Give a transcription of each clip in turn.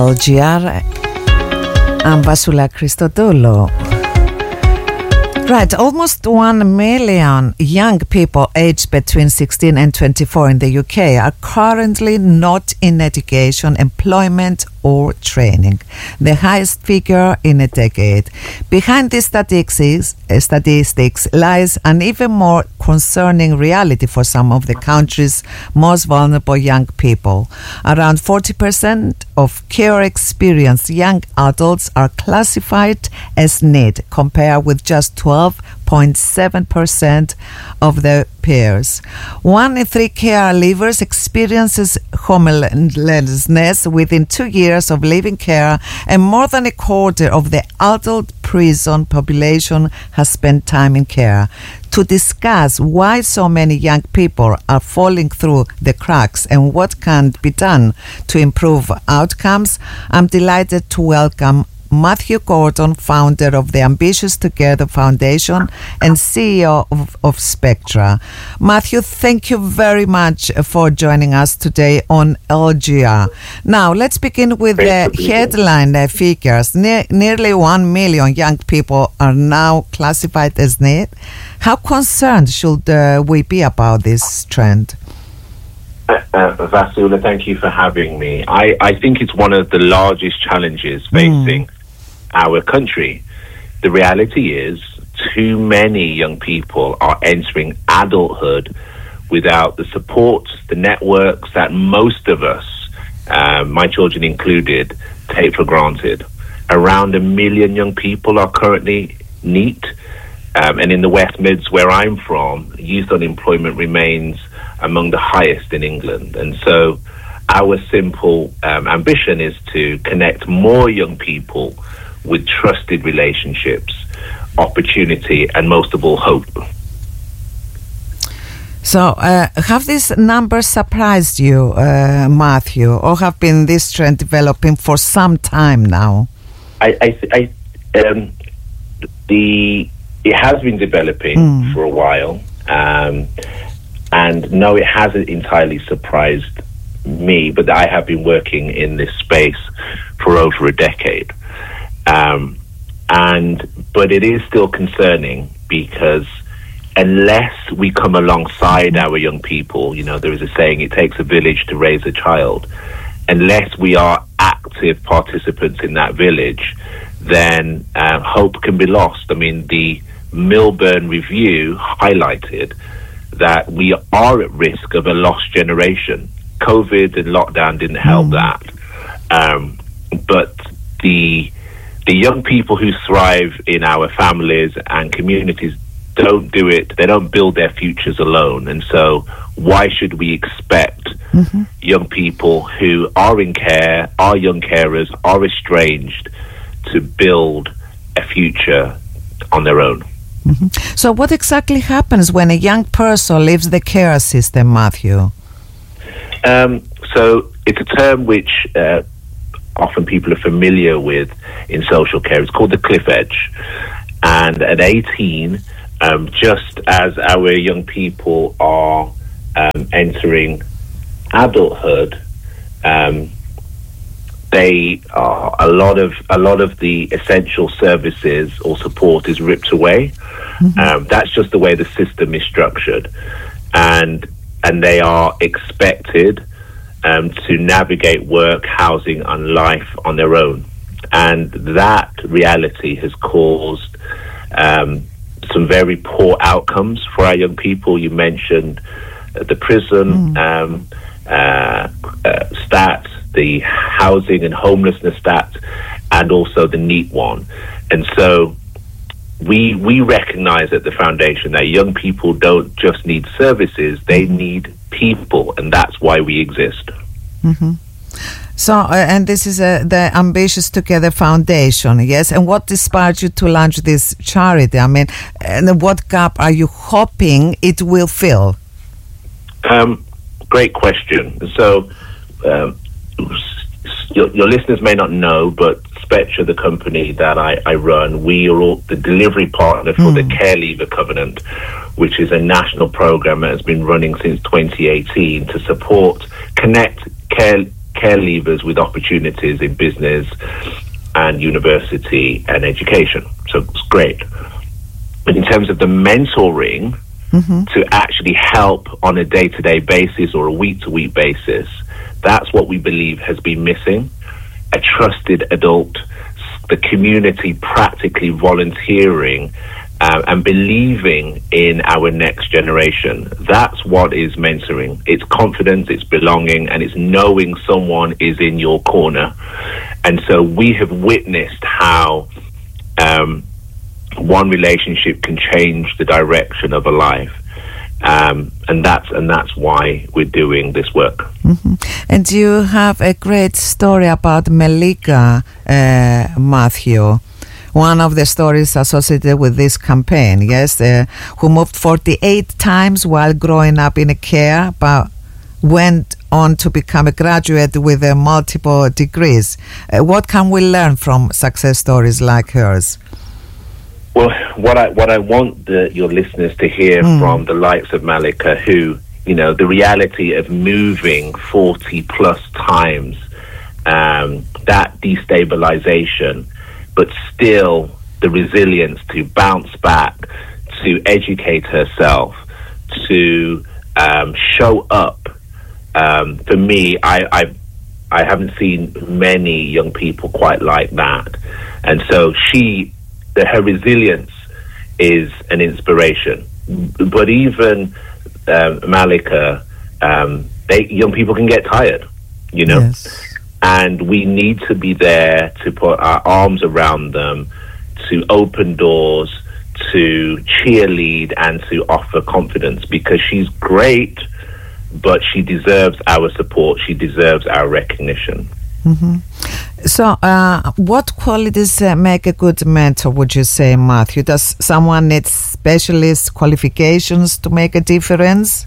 LGR. I'm Vasula Christodoulou. Right, almost 1 million young people aged between 16 and 24 in the UK are currently not in education, employment or training, the highest figure in a decade. Behind these statistics lies an even more concerning reality for some of the country's most vulnerable young people. Around 40% of care experienced young adults are classified as NEET, compared with just 12.7% of their peers. 1 in 3 caregivers experiences homelessness within 2 years of living care, and more than a quarter of the adult prison population has spent time in care. To discuss why so many young people are falling through the cracks and what can be done to improve outcomes, I'm delighted to welcome Matthew Gordon, founder of the Ambitious Together Foundation and CEO of Spectra. Matthew, thank you very much for joining us today on LGR. Now, let's begin with the headline figures. Nearly 1 million young people are now classified as NEET. How concerned should we be about this trend? Vasula, thank you for having me. I think it's one of the largest challenges facing our country. The reality is too many young people are entering adulthood without the support, the networks that most of us, my children included, take for granted. Around 1 million young people are currently NEET, and in the West Mids, where I'm from, youth unemployment remains among the highest in England. And so our simple ambition is to connect more young people with trusted relationships, opportunity, and most of all, hope. So, have these numbers surprised you, Matthew, or have been this trend developing for some time now? It has been developing for a while, and no, it hasn't entirely surprised me, but I have been working in this space for over a decade. But it is still concerning because unless we come alongside our young people, you know, there is a saying, it takes a village to raise a child. Unless we are active participants in that village, then hope can be lost. I mean, the Milburn Review highlighted that we are at risk of a lost generation. COVID and lockdown didn't help that. But the young people who thrive in our families and communities don't do it. They don't build their futures alone. And so why should we expect young people who are in care, are young carers, are estranged to build a future on their own? So what exactly happens when a young person leaves the care system, Matthew? So it's a term which often people are familiar with in social care. It's called the cliff edge. And at 18, just as our young people are entering adulthood, they are a lot of the essential services or support is ripped away. That's just the way the system is structured, and they are expected to navigate work, housing, and life on their own. And that reality has caused some very poor outcomes for our young people. You mentioned the prison stats, the housing and homelessness stats, and also the NEET one. And so we recognize at the foundation that young people don't just need services, they need people, and that's why we exist. So, and this is the Ambitious Together Foundation, yes? And what inspired you to launch this charity? I mean, and what gap are you hoping it will fill? Great question. So, your listeners may not know, but Spectra, the company that I run, we are all the delivery partner for the Care Leaver Covenant, which is a national program that has been running since 2018 to support, connect care leavers with opportunities in business and university and education. So it's great. But in terms of the mentoring, to actually help on a day-to-day basis or a week-to-week basis, that's what we believe has been missing. A trusted adult, the community practically volunteering and believing in our next generation. That's what is mentoring. It's confidence, it's belonging, and it's knowing someone is in your corner. And so we have witnessed how one relationship can change the direction of a life. And that's why we're doing this work. And you have a great story about Melika, Matthew. One of the stories associated with this campaign, yes, who moved 48 times while growing up in a care, but went on to become a graduate with multiple degrees. What can we learn from success stories like hers? Well, what I want your listeners to hear from the likes of Malika, who, you know, the reality of moving 40 plus times, that destabilization, but still the resilience to bounce back, to educate herself, to show up. For me, I haven't seen many young people quite like that. And so her resilience is an inspiration. But even Malika, young people can get tired, you know? Yes. And we need to be there to put our arms around them, to open doors, to cheerlead, and to offer confidence, because she's great, but she deserves our support. She deserves our recognition. So, what qualities make a good mentor, would you say, Matthew? Does someone need specialist qualifications to make a difference?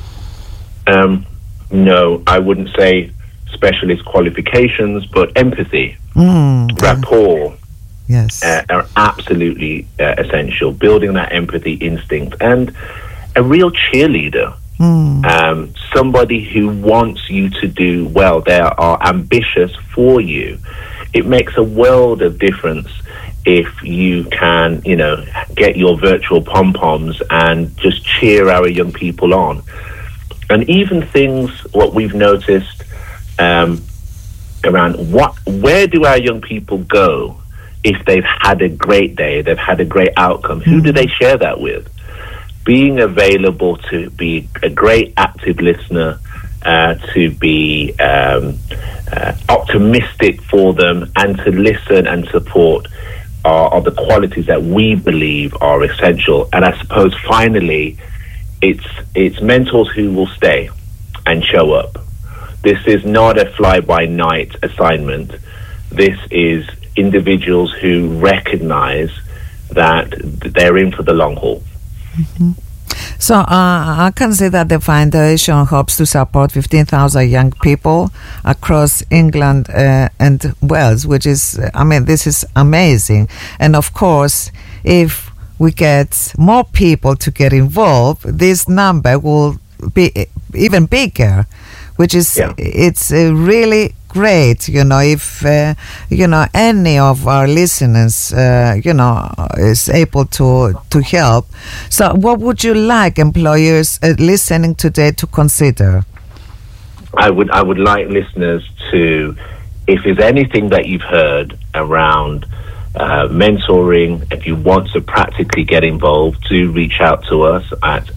No, I wouldn't say specialist qualifications, but empathy, rapport, yes, are absolutely essential. Building that empathy instinct, and a real cheerleader. Somebody who wants you to do well. They are ambitious for you. It makes a world of difference if you can, you know, get your virtual pom-poms and just cheer our young people on. And even things, what we've noticed around where do our young people go if they've had a great day, they've had a great outcome? Who do they share that with? Being available to be a great active listener, to be optimistic for them, and to listen and support are the qualities that we believe are essential. And I suppose finally, it's mentors who will stay and show up. This is not a fly-by-night assignment. This is individuals who recognize that they're in for the long haul. So I can say that the foundation hopes to support 15,000 young people across England and Wales, which is, this is amazing. And of course, if we get more people to get involved, this number will be even bigger, which is, it's really great, if any of our listeners is able to help. So what would you like employers listening today to consider? I would like listeners to, if there's anything that you've heard around mentoring, if you want to practically get involved, do reach out to us at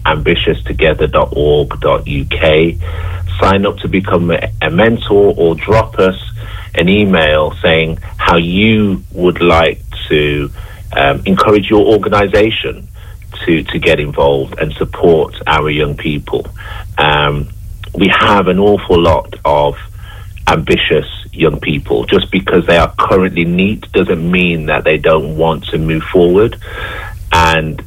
ambitioustogether.org.uk. Sign up to become a mentor, or drop us an email saying how you would like to encourage your organization to get involved and support our young people. We have an awful lot of ambitious young people. Just because they are currently NEET doesn't mean that they don't want to move forward. And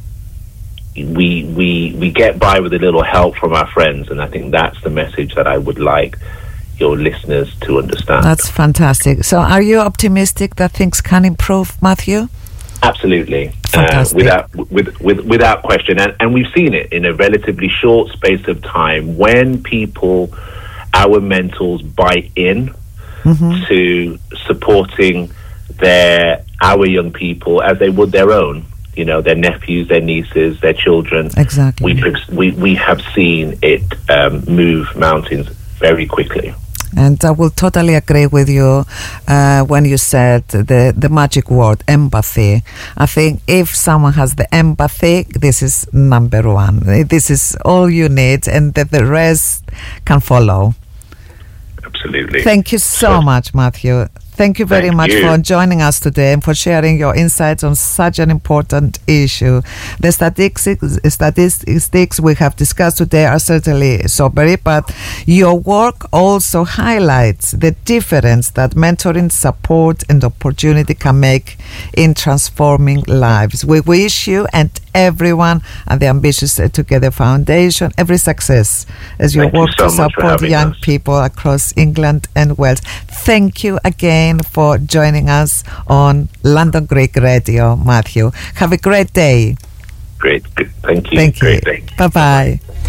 we get by with a little help from our friends, and I think that's the message that I would like your listeners to understand. That's fantastic. So are you optimistic that things can improve, Matthew? Absolutely. Fantastic. Without question. And we've seen it in a relatively short space of time when people, our mentors, buy in to supporting our young people as they would their own, you know, their nephews, their nieces, their children. Exactly. We have seen it move mountains very quickly. And I will totally agree with you when you said the magic word, empathy. I think if someone has the empathy, this is number one. This is all you need, and the rest can follow. Absolutely. Thank you so much, Matthew. Thank you very much for joining us today and for sharing your insights on such an important issue. The statistics we have discussed today are certainly sobering, but your work also highlights the difference that mentoring, support, and opportunity can make in transforming lives. We wish you and everyone at the Ambitious Together Foundation every success as you work to support young people across England and Wales. Thank you again for joining us on London Greek Radio, Matthew. Have a great day. Great. Thank you. Thank you. Great day. Bye-bye.